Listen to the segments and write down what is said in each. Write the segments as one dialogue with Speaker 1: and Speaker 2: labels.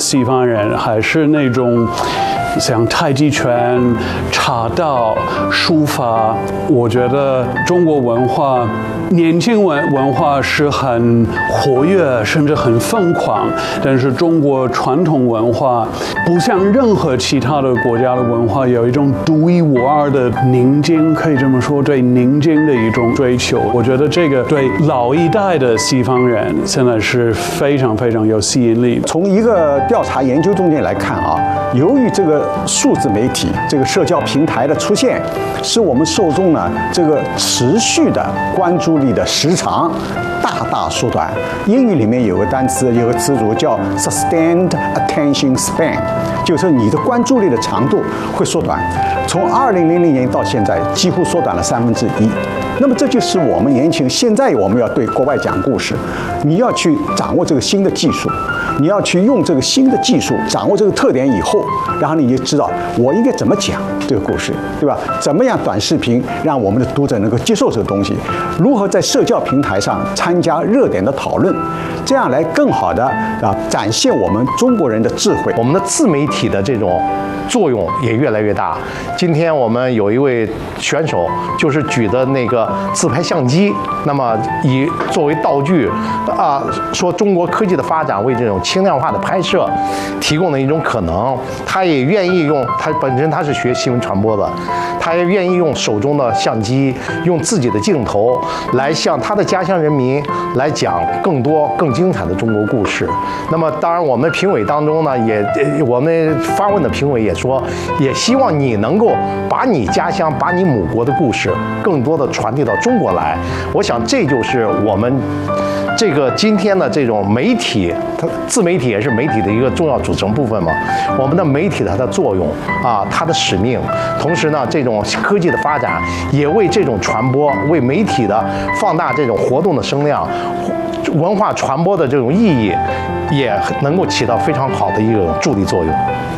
Speaker 1: 西方人还是那种像太极拳、茶道、书法。我觉得中国文化，年轻文化是很活跃，甚至很疯狂。但是中国传统文化不像任何其他的国家的文化有一种独一无二的宁静，可以这么说，对宁静的一种追求。我觉得这个对老一代的西方人现在是非常非常有吸引力的。
Speaker 2: 从一个调查研究中间来看啊，由于这个数字媒体、这个社交平台的出现，使我们受众呢这个持续的关注力的时长大大缩短。英语里面有个单词，有个词组叫 sustained attention span， 就是你的关注力的长度会缩短。从2000年到现在，几乎缩短了1/3。那么这就是我们年轻人现在我们要对国外讲故事，你要去掌握这个新的技术，你要去用这个新的技术，掌握这个特点以后，然后你就知道我应该怎么讲这个故事，对吧？怎么样短视频让我们的读者能够接受这个东西？如何在社交平台上参加热点的讨论，这样来更好的展现我们中国人的智慧。
Speaker 3: 我们的自媒体的这种作用也越来越大。今天我们有一位选手，就是举的那个自拍相机，那么以作为道具说中国科技的发展为这种轻量化的拍摄提供了一种可能。他也愿意用，他本身他是学新闻传播的，他也愿意用手中的相机，用自己的镜头来向他的家乡人民来讲更多更精彩的中国故事。那么当然我们评委当中呢，我们发问的评委也说，也希望你能够把你家乡、把你母国的故事更多的传递到中国来。我想这就是我们这个今天的这种媒体，它自媒体也是媒体的一个重要组成部分嘛。我们的媒体它的作用它的使命，同时呢，这种科技的发展也为这种传播、为媒体的放大这种活动的声量、文化传播的这种意义，也能够起到非常好的一个助力作用。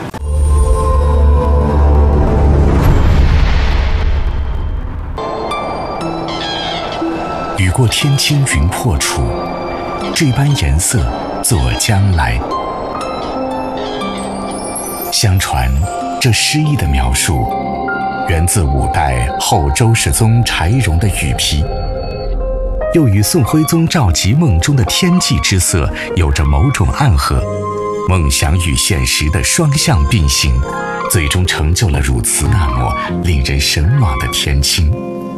Speaker 4: 雨过天青云破处，这般颜色作将来。相传这诗意的描述源自5代后周世宗柴荣的羽皮，又与宋徽宗赵佶梦中的天际之色有着某种暗合，梦想与现实的双向并行，最终成就了如此那么令人神往的天青。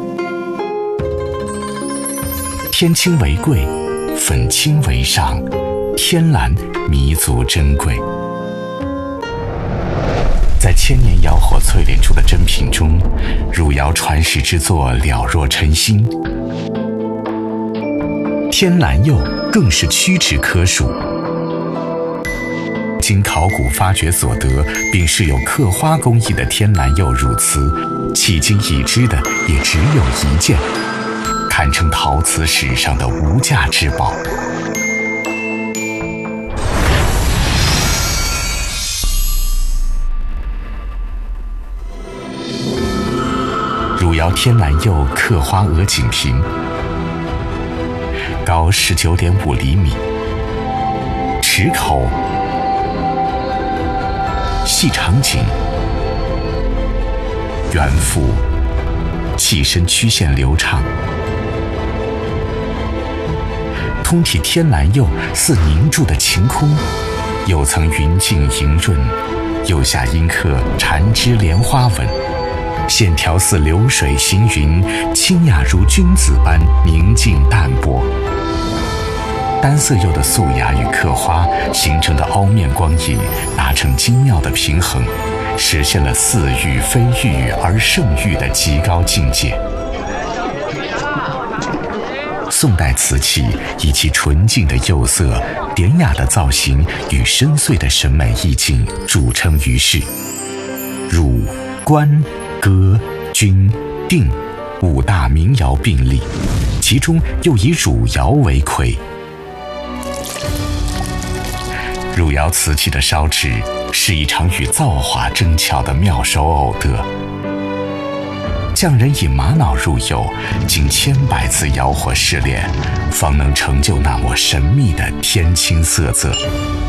Speaker 4: 天青为贵，粉青为上，天蓝弥足珍贵。在千年窑火淬炼出的珍品中，汝窑传世之作了若晨星，天蓝釉更是屈指可数。经考古发掘所得并饰有刻花工艺的天蓝釉汝瓷，迄今已知的也只有1件，堪称陶瓷史上的无价之宝。汝窑天蓝釉刻花鹅颈瓶，高19.5厘米，齿口细长颈，圆腹，器身曲线流畅。通体天蓝釉似凝住的晴空，有层云静莹润，釉下阴刻缠枝莲花纹，线条似流水行云，清雅如君子般宁静淡泊。单色釉的素雅与刻花形成的凹面光影达成精妙的平衡，实现了似玉非玉而胜玉的极高境界。宋代瓷器以其纯净的釉色、典雅的造型与深邃的审美意境著称于世。汝、官、歌、钧、定5大名窑并立，其中又以汝窑为魁。汝窑瓷器的烧制是一场与造化争巧的妙手偶得。匠人以玛瑙入釉，经千百次窑火试炼，方能成就那抹神秘的天青色泽。